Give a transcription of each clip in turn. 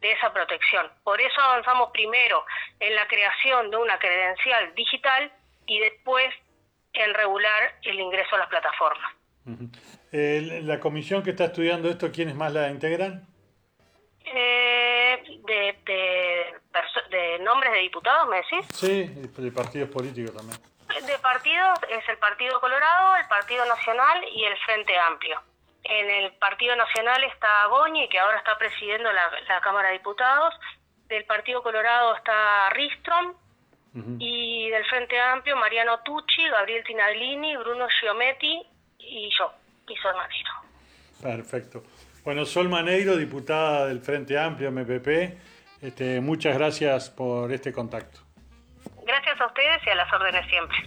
de esa protección. Por eso avanzamos primero en la creación de una credencial digital y después en regular el ingreso a las plataformas. La comisión que está estudiando esto, ¿quiénes más la integran? De nombres de diputados, ¿me decís? Sí, de partidos políticos también. De partidos es el Partido Colorado, el Partido Nacional y el Frente Amplio. En el Partido Nacional está Goñi, que ahora está presidiendo la Cámara de Diputados. Del Partido Colorado está Ristrom. Y del Frente Amplio, Mariano Tucci, Gabriel Tinaglini, Bruno Giometti y yo, y Sol Maneiro. Perfecto. Bueno, Sol Maneiro, diputada del Frente Amplio, MPP, muchas gracias por este contacto. Gracias a ustedes y a las órdenes siempre.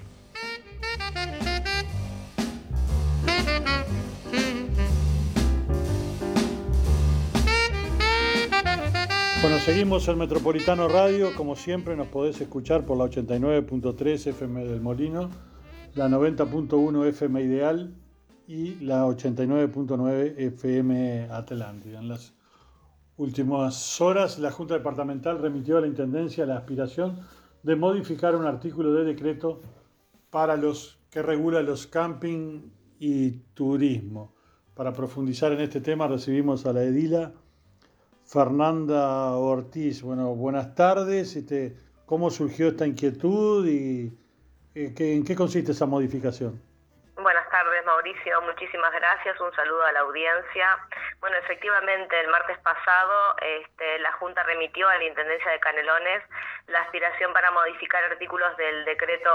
Bueno, seguimos en Metropolitano Radio. Como siempre, nos podés escuchar por la 89.3 FM del Molino, la 90.1 FM Ideal y la 89.9 FM Atlántida. En las últimas horas, la Junta Departamental remitió a la Intendencia la aspiración de modificar un artículo de decreto para los que regula los camping y turismo. Para profundizar en este tema, recibimos a la edila Fernanda Ortiz. Bueno, buenas tardes. ¿Cómo surgió esta inquietud y en qué consiste esa modificación? Buenas tardes, Mauricio. Muchísimas gracias. Un saludo a la audiencia. Bueno, efectivamente, el martes pasado la Junta remitió a la Intendencia de Canelones la aspiración para modificar artículos del decreto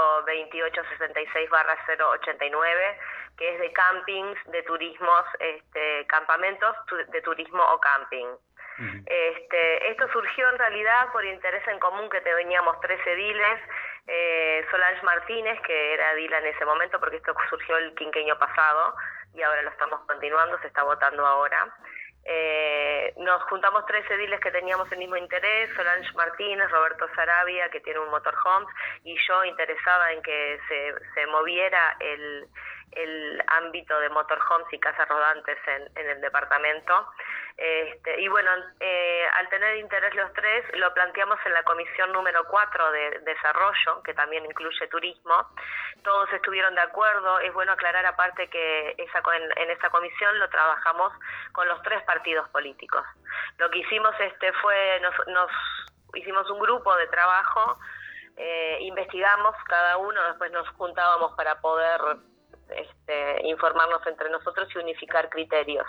2866/089, que es de campings, de turismos, campamentos de turismo o camping. Esto surgió en realidad por interés en común que teníamos 3 ediles, Solange Martínez, que era edila en ese momento, porque esto surgió el quinquenio pasado y ahora lo estamos continuando, se está votando ahora. Nos juntamos 3 ediles que teníamos el mismo interés, Solange Martínez, Roberto Sarabia, que tiene un motorhome, y yo interesada en que se moviera el ámbito de motorhomes y casas rodantes en el departamento. Y bueno, al tener interés los 3, lo planteamos en la comisión número 4 de desarrollo, que también incluye turismo. Todos estuvieron de acuerdo. Es bueno aclarar aparte que en esa comisión lo trabajamos con los 3 partidos políticos. Lo que hicimos fue, nos hicimos un grupo de trabajo, investigamos cada uno, después nos juntábamos para poder informarnos entre nosotros y unificar criterios.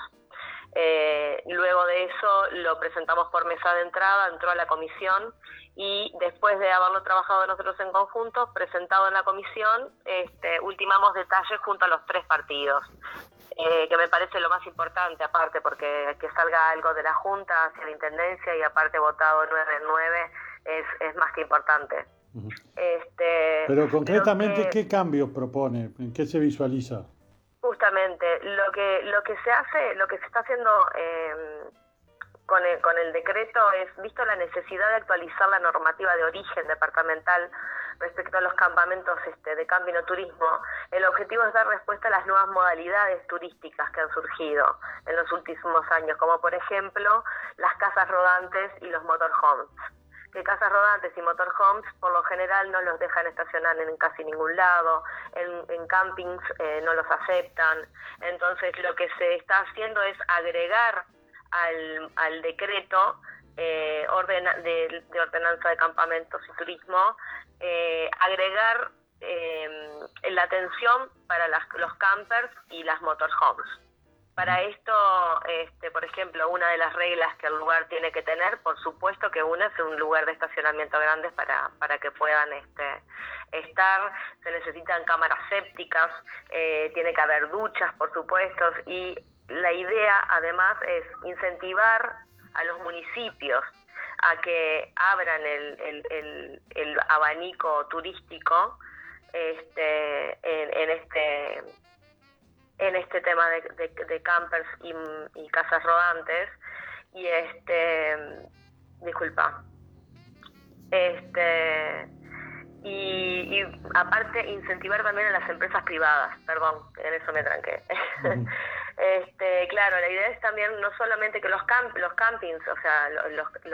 Luego de eso lo presentamos por mesa de entrada, entró a la comisión y después de haberlo trabajado nosotros en conjunto, presentado en la comisión, ultimamos detalles junto a los 3 partidos, que me parece lo más importante, aparte porque que salga algo de la Junta hacia la Intendencia y aparte votado 9-9 es más que importante. Pero concretamente, ¿qué cambios propone? ¿En qué se visualiza? Justamente, lo que se hace, lo que se está haciendo con el decreto es, visto la necesidad de actualizar la normativa de origen departamental respecto a los campamentos de camping o turismo, el objetivo es dar respuesta a las nuevas modalidades turísticas que han surgido en los últimos años, como por ejemplo las casas rodantes y los motorhomes. Que casas rodantes y motorhomes por lo general no los dejan estacionar en casi ningún lado, en campings no los aceptan. Entonces lo que se está haciendo es agregar al decreto de ordenanza de campamentos y turismo, agregar la atención para los campers y las motorhomes. Para esto, por ejemplo, una de las reglas que el lugar tiene que tener, por supuesto que una es un lugar de estacionamiento grande para que puedan estar, se necesitan cámaras sépticas, tiene que haber duchas, por supuesto, y la idea además es incentivar a los municipios a que abran el abanico turístico en este tema de campers y casas rodantes y y aparte incentivar también a las empresas privadas, perdón, en eso me tranqué. Claro, la idea es también no solamente que los campings, o sea, los